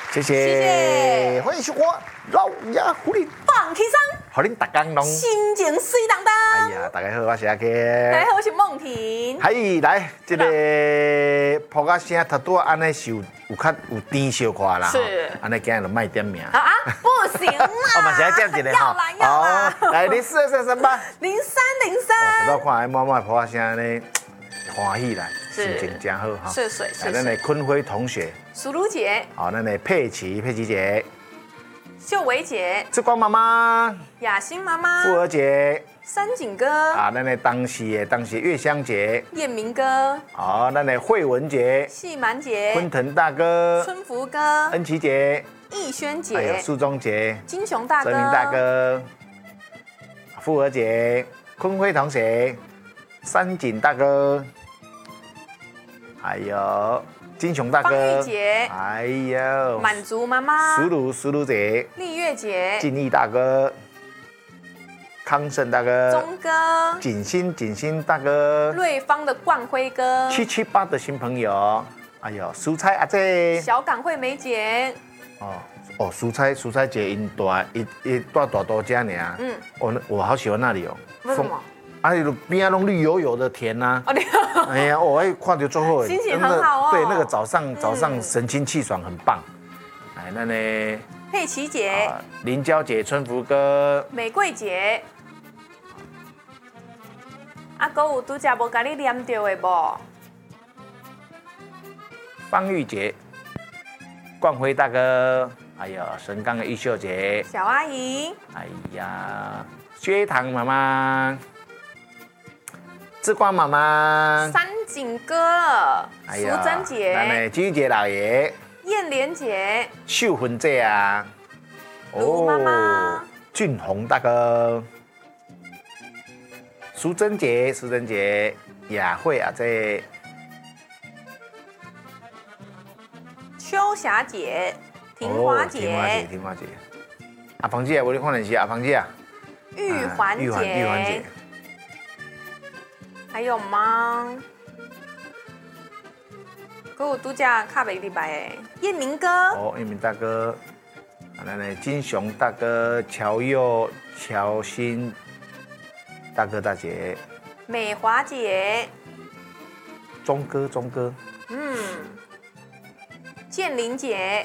谢谢，欢迎收看《老鸭虎林放起身， 互恁大家拢心情水当当。 哎呀，大家好，我是阿 K。 大家好，我是梦婷。 嗨，来，这个破个声头拄安尼是有较有甜小可啦， 是安尼今日就卖点名。 啊，不行啦！ 我嘛是要点一个要啦要啦。 来042338。 0303。 我看爱慢慢破个声呢，欢喜啦，心情真好哈。 是水来，咱的坤辉同学， 苏如姐、 好，咱的佩奇姐， 秀维姐、 志光妈妈， 雅欣妈妈、 富儿姐。 山景哥、 啊，咱的当时月香姐， 燕明哥、 好，咱的慧文姐， 细蛮姐、 昆腾大哥， 春福哥、 恩琪姐， 逸轩还有姐、 苏中姐， 金雄大哥、 泽明大哥，富儿姐，坤辉同学，山景大哥，还有金雄大方哥玉，姐、 还有满足妈妈、 苏如姐， 丽月姐、 敬义大哥，康胜大哥， 钟哥、 景欣大哥， 瑞芳的冠辉哥、 778的新朋友，哎呦，蔬菜阿姐， 小港惠梅姐， 蔬菜姐因大一大多家呢，我好喜欢那里哦， 为什么？ 啊，边啊拢绿油油的田呐， 哦，你哎呀，我看到最后， 心情很好哦对，那个早上神清气爽，很棒。哎，那呢， 佩奇姐、 林娇姐、春福哥， 玫瑰姐，啊，哥有拄则无甲你念到的无？ 方玉姐，冠辉大哥，还有神冈的玉秀姐， 小阿姨、 哎呀，薛糖妈妈，志光妈妈， 山景哥、淑哎呀咱珍姐、 的居姐老爷， 燕莲姐、 秀芬姐啊， 卢妈妈、 俊宏大哥，淑珍姐，雅慧阿姐， 秋霞姐、婷华姐、 婷华姐，阿芳姐，我咧看电视，阿芳姐啊， 玉环玉环姐姐，，还有吗？哥有拄则卡袂入来的燕明哥、 燕明大哥，咱的金雄大哥，乔佑、乔欣大哥大姐， 美华姐、 钟哥， 建林姐，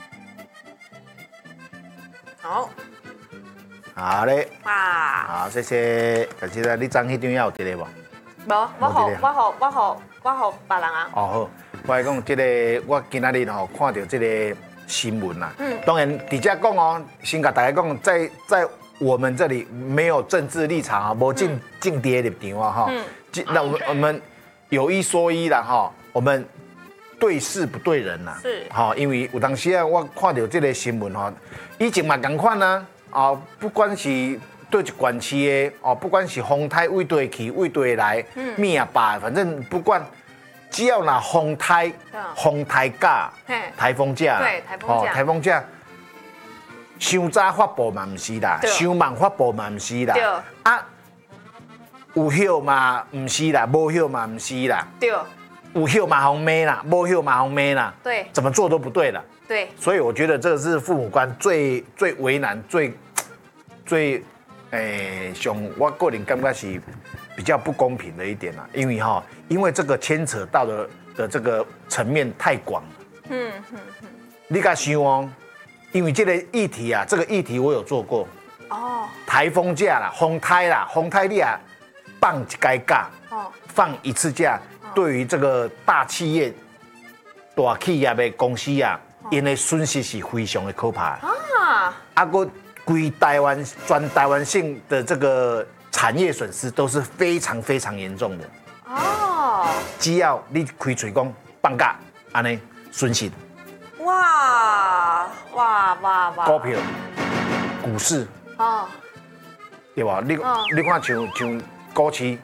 好好嘞， 啊， 好，谢谢，感谢你张迄张要有伫咧无？ 无，我互别人啊。 好，我来讲，我今仔日看到这个新闻啦。当然，底下讲哦，先甲大家讲，在我们这里没有政治立场啊，无竞跌立场啊哈。那我们有一说一啦哈，我们对事不对人啦。 是。 好，因为有当时啊，我看到这个新闻哈，以前嘛同款啊，不管是对一县市的不管是风台位对去位对来，咩吧，反正不管。只要拿风台假、台风假， 对台风假， 伤早发布嘛唔是啦，伤慢发布嘛唔是啦，有hiệu嘛唔是啦，无hiệu嘛唔是啦， 对， 有hiệu嘛红咩啦，无hiệu嘛红咩啦， 对， 怎么做都不对了， 对， 所以我觉得这个是父母官最为难、最上我个人感觉是比较不公平的一点啦，因为这个牵扯到的这个层面太广了。你敢想哦？因为这个议题我有做过。台风假啦，风台你啊放一该假，放一次假，对于这个大企业、大企业的公司啊，因的损失是非常的可怕。个全台湾性的这个产业损失都是非常非常严重的。只要你开嘴讲放假，安尼损失。 哇！ 股票、股市，对吧？你看像股市，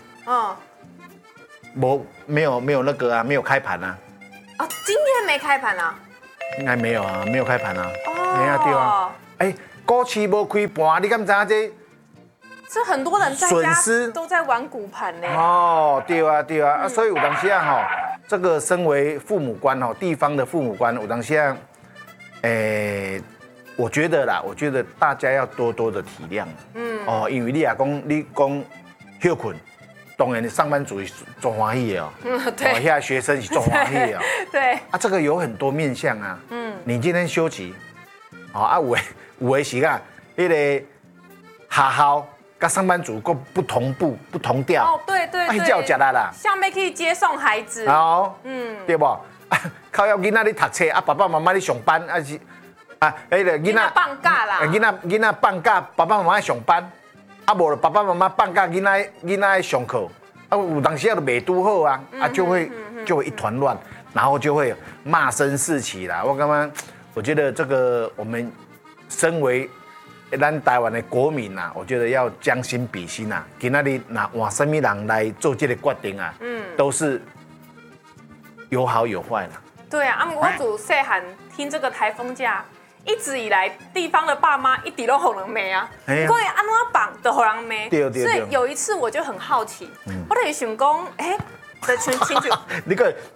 没有那个啊，没有开盘啊。 今天没开盘啊？ 应该没有啊，没有开盘啊。对啊。股市无开盘，你敢知影这？ 是很多人在家损失都在玩股盘呢。 对啊，所以有当时啊这个身为父母官地方的父母官有当时啊我觉得大家要多多的体谅。因为你讲休困，当然上班族总欢喜的哦。对。现在学生是总欢喜的哦。 对。 啊，这个有很多面向啊。你今天休息，有的时啊，那个学校跟上班族不同步、不同调。 哦，对。 那叫假啦。 像要去接送孩子。 对不？靠要囡仔你读册啊，爸爸妈妈你上班啊是那个囡仔放假啦。 囡仔放假，爸爸妈妈上班，无爸爸妈妈放假，囡仔上课，有当时要没拄好啊，就会一团乱，然后就会骂声四起啦。我觉得这个我们身为咱台湾的国民啊，我觉得要将心比心啊，今仔日那换什么人来做这个决定啊，都是有好有坏啦。 对啊，我自细汉听这个台风假，一直以来地方的爸妈一直都互人骂啊，不过安怎绑就互人骂。对。所以有一次我就很好奇，我就想讲，的亲戚， 你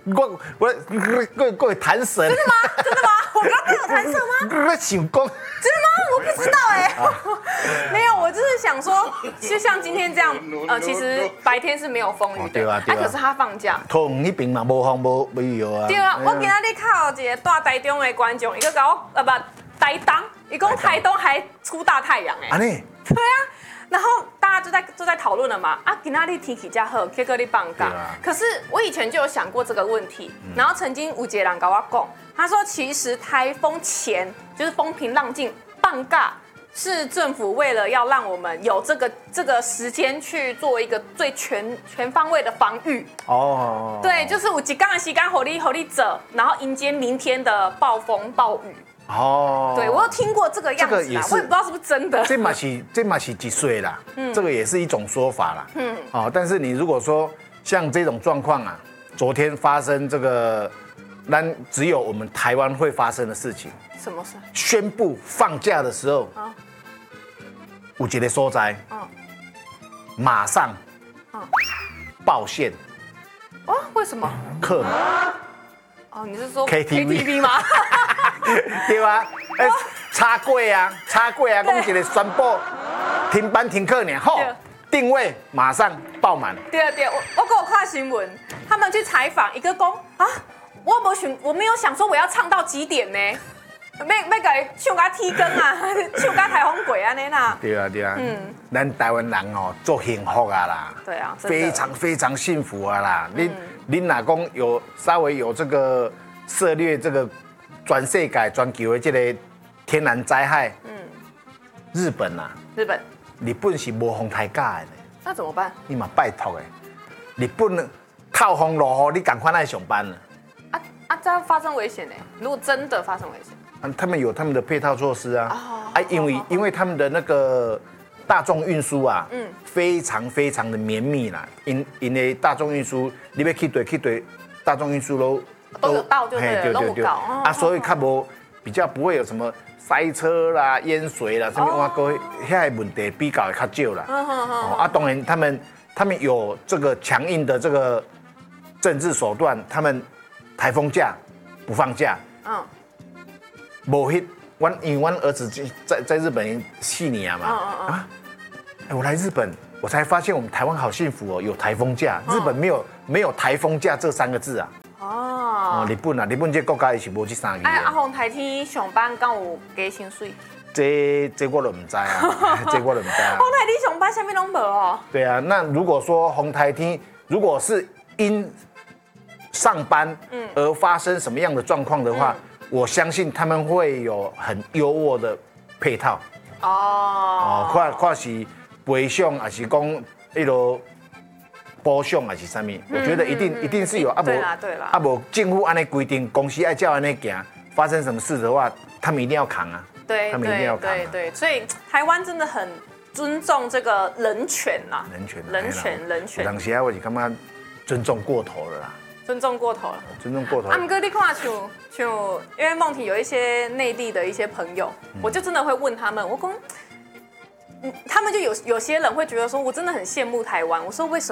我弹舌。 真的吗？我刚刚有弹舌吗？ 我想讲。 真的吗？我不知道没有，我就是想说，就像今天这样，其实白天是没有风雨的， 对啊。 可是他放假。 桃园那边嘛，无风无雨啊。 对啊，我今仔日靠一个大台中的观众，一个甲我台东，一共台东还出大太阳安尼？ 对啊。然后大家就在讨论了嘛，今仔日天气这么好，结果你放假。可是我以前就有想过这个问题，然后曾经有一个人跟我讲，他说其实台风前就是风平浪静放假，是政府为了要让我们有这个时间去做一个最全方位的防御。对，就是有一天的时间给你走，然后迎接明天的暴风暴雨。对，我有听过这个样子啦，我也不知道是不是真的。 这嘛是几岁啦？这个也是一种说法啦。但是你如果说像这种状况啊，昨天发生这个，只有我们台湾会发生的事情。 什么事？ 宣布放假的时候，有一个所在，马上爆线。 为什么？ 客满。 你是说 KTV 吗？ 对啊，插柜啊，讲一个宣布停班停课呢，定位马上爆满。 对，我有看新闻，他们去采访一个讲我没有想说我要唱到几点呢？要给唱到天光啊，唱到台风过安尼啦。 对啊。咱台湾人做幸福啊啦。 对啊， 非常非常幸福啊啦。恁老公有稍微有这个涉猎这个全世界全球的这个天然灾害。日本啊。日本是无风台假的。 那怎么办？ 你嘛拜托的，日本靠风落雨，你赶快来上班了。 这样发生危险呢？如果真的发生危险， 他们有他们的配套措施啊。因为他们的那个大众运输啊，非常非常的绵密啦。因为大众运输，你要去对大众运输都有到就对了， 对。所以比较不会有什么塞车啦、淹水啦，什么哇各遐问题比较会较少啦。当然他们有这个强硬的这个政治手段，他们台风假不放假。无因为我儿子在日本4年嘛。我来日本，我才发现我们台湾好幸福哦，有台风假。日本没有台风假这3个字啊。日本这国家是无这3个。 风台天上班敢有加薪水？ 这我都唔知啊，这我都唔知啊。 风台天上班啥物拢无哦。 对啊，那如果说红台天如果是因上班而发生什么样的状况的话，我相信他们会有很优渥的配套。看是赔偿还是讲那个保障还是什么？我觉得一定是有对啦。 无政府按呢规定，公司爱照按呢行，发生什么事的话，他们一定要扛啊。 对，他们一定要扛。对，所以台湾真的很尊重这个人权呐。人权。 当时我是感觉尊重过头了啦。 尊重过头了。不过你看像，因为梦婷有一些内地的一些朋友，我就真的会问他们，我讲，他们就有些人会觉得说，我真的很羡慕台湾。我说为什